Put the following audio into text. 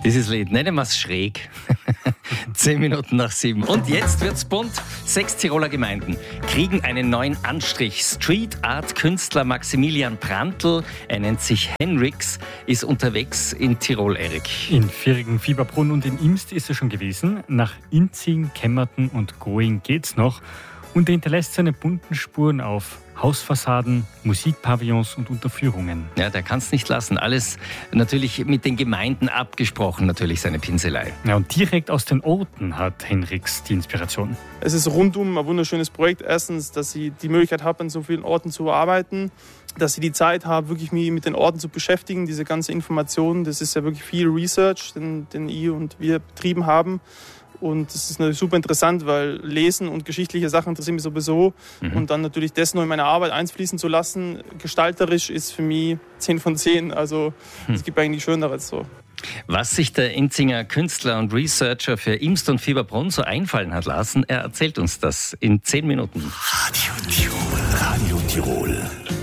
Dieses Lied, nennen wir es schräg. 10 Minuten nach 7. Und jetzt wird's bunt. 6 Tiroler Gemeinden kriegen einen neuen Anstrich. Street Art Künstler Maximilian Prantl, er nennt sich Henrix, ist unterwegs in Tirol, Erik. In Virigen, Fieberbrunn und in Imst ist er schon gewesen. Nach Inzing, Kemmerten und Going geht's noch. Und er hinterlässt seine bunten Spuren auf Hausfassaden, Musikpavillons und Unterführungen. Ja, der kann es nicht lassen. Alles natürlich mit den Gemeinden abgesprochen, natürlich seine Pinselei. Ja, und direkt aus den Orten hat Henrix die Inspiration. Es ist rundum ein wunderschönes Projekt. Erstens, dass sie die Möglichkeit haben, an so vielen Orten zu arbeiten, dass sie die Zeit haben, wirklich mich mit den Orten zu beschäftigen. Diese ganze Information, das ist ja wirklich viel Research, den ich und wir betrieben haben. Und das ist natürlich super interessant, weil Lesen und geschichtliche Sachen interessieren mich sowieso. Und dann natürlich das noch in meine Arbeit einfließen zu lassen, gestalterisch ist für mich 10 von 10. Also es gibt eigentlich Schöneres so. Was sich der Inzinger Künstler und Researcher für Imst und Fieberbrunn so einfallen hat lassen, er erzählt uns das in 10 Minuten. Radio Tirol.